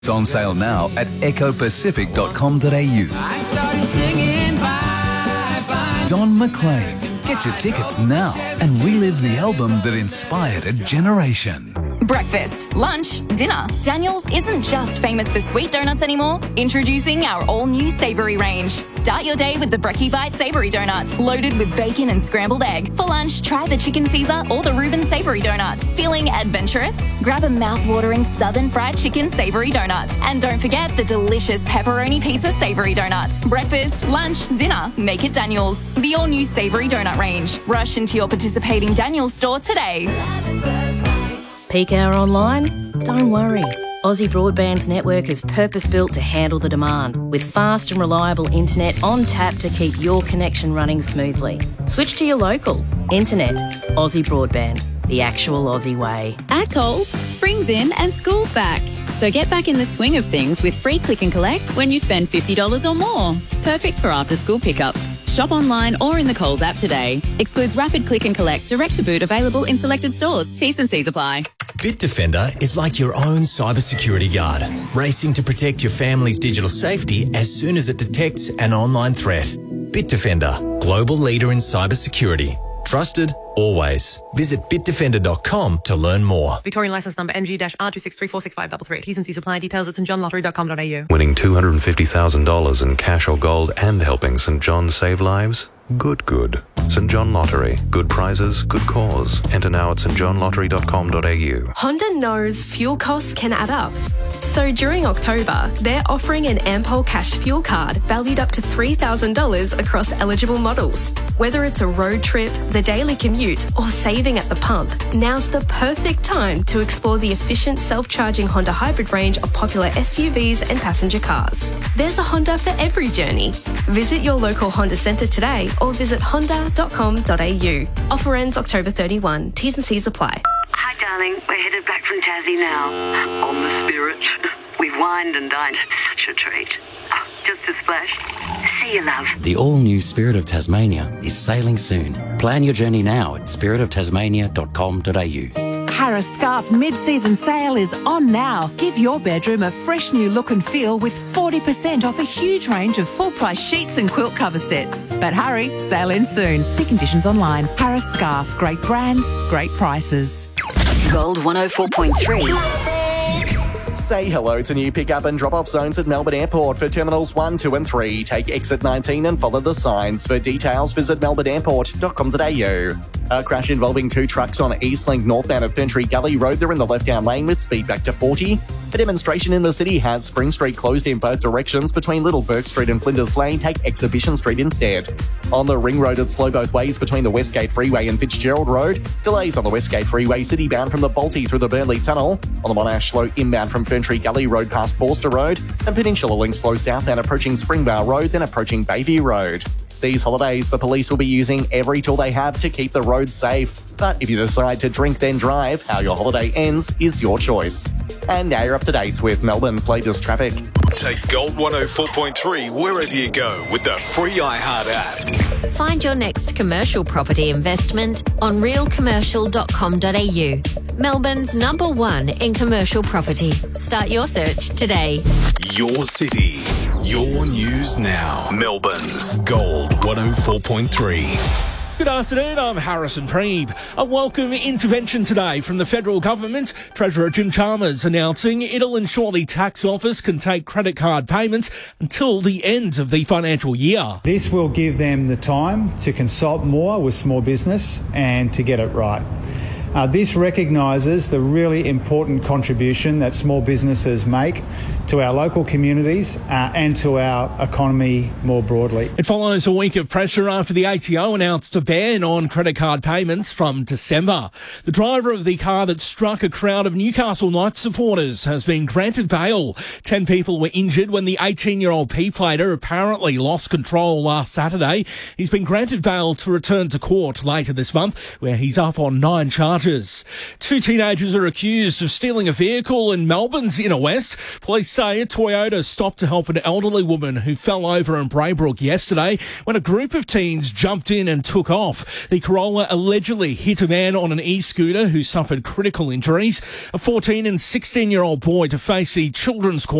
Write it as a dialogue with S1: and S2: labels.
S1: It's on sale now at ecopacific.com.au.
S2: I started singing bye bye.
S1: Don McLean. Get your tickets now and relive the album that inspired a generation.
S3: Breakfast, lunch, dinner. Daniel's isn't just famous for sweet donuts anymore. Introducing our all-new savoury range. Start your day with the Brekkie Bite Savoury Donut, loaded with bacon and scrambled egg. For lunch, try the Chicken Caesar or the Reuben Savoury Donut. Feeling adventurous? Grab a mouth-watering Southern Fried Chicken Savoury Donut. And don't forget the delicious Pepperoni Pizza Savoury Donut. Breakfast, lunch, dinner. Make it Daniel's. The all-new Savoury Donut range. Rush into your participating Daniel's store today.
S4: Peak hour online? Don't worry. Aussie Broadband's network is purpose-built to handle the demand, with fast and reliable internet on tap to keep your connection running smoothly. Switch to your local. Internet. Aussie Broadband. The actual Aussie way.
S5: At Coles, spring's in and school's back. So get back in the swing of things with free click and collect when you spend $50 or more. Perfect for after-school pickups. Shop online or in the Coles app today. Excludes rapid click and collect, direct to boot, available in selected stores. T's and C's apply.
S6: Bitdefender is like your own cybersecurity guard, racing to protect your family's digital safety as soon as it detects an online threat. Bitdefender, global leader in cybersecurity. Trusted, always. Visit bitdefender.com to learn more.
S7: Victorian licence number MG-R2634653. T's and C's apply. Details at stjohnlottery.com.au.
S8: Winning $250,000 in cash or gold and helping St John save lives? Good. St John Lottery. Good prizes, good cause. Enter now at stjohnlottery.com.au.
S9: Honda knows fuel costs can add up. So during October, they're offering an Ampol Cash fuel card valued up to $3,000 across eligible models. Whether it's a road trip, the daily commute, or saving at the pump, now's the perfect time to explore the efficient self-charging Honda hybrid range of popular SUVs and passenger cars. There's a Honda for every journey. Visit your local Honda centre today or visit honda.com.au. Offer ends October 31. T's and C's apply.
S10: Hi, darling. We're headed back from Tassie now. On the Spirit. We've wined and dined. Such a treat. Oh, just a splash. See you, love.
S11: The all-new Spirit of Tasmania is sailing soon. Plan your journey now at spiritoftasmania.com.au.
S12: Harris Scarf mid-season sale is on now. Give your bedroom a fresh new look and feel with 40% off a huge range of full-price sheets and quilt cover sets. But hurry, sale ends soon. See conditions online. Harris Scarf. Great brands, great prices.
S13: Gold 104.3.
S14: Say hello to new pick-up and drop-off zones at Melbourne Airport for Terminals 1, 2 and 3. Take exit 19 and follow the signs. For details, visit melbourneairport.com.au. A crash involving two trucks on Eastlink northbound of Ferntree Gully Road. They're in the left-hand lane with speed back to 40. A demonstration in the city has Spring Street closed in both directions between Little Bourke Street and Flinders Lane. Take Exhibition Street instead. On the Ring Road, it's slow both ways between the Westgate Freeway and Fitzgerald Road. Delays on the Westgate Freeway city-bound from the Balti through the Burnley Tunnel. On the Monash, slow inbound from Ferntree Gully Road past Forster Road. And Peninsula Link slow southbound approaching Springvale Road, then approaching Bayview Road. These holidays, the police will be using every tool they have to keep the roads safe. But if you decide to drink then drive, how your holiday ends is your choice. And now you're up to date with Melbourne's latest traffic.
S15: Take Gold 104.3 wherever you go with the free iHeart app.
S16: Find your next commercial property investment on realcommercial.com.au. Melbourne's #1 in commercial property. Start your search today.
S15: Your city, your news now. Melbourne's Gold 104.3.
S17: Good afternoon, I'm Harrison Preeb. A welcome intervention today from the federal government. Treasurer Jim Chalmers announcing it'll ensure the tax office can take credit card payments until the end of the financial year.
S18: This will give them the time to consult more with small business and to get it right. This recognises the really important contribution that small businesses make to our local communities and to our economy more broadly.
S17: It follows a week of pressure after the ATO announced a ban on credit card payments from December. The driver of the car that struck a crowd of Newcastle Knights supporters has been granted bail. 10 people were injured when the 18-year-old P-plater apparently lost control last Saturday. He's been granted bail to return to court later this month, where he's up on 9 charges charges. 2 teenagers are accused of stealing a vehicle in Melbourne's inner west. Police say a Toyota stopped to help an elderly woman who fell over in Braybrook yesterday when a group of teens jumped in and took off. The Corolla allegedly hit a man on an e-scooter who suffered critical injuries. A 14 and 16-year-old boy to face the Children's Court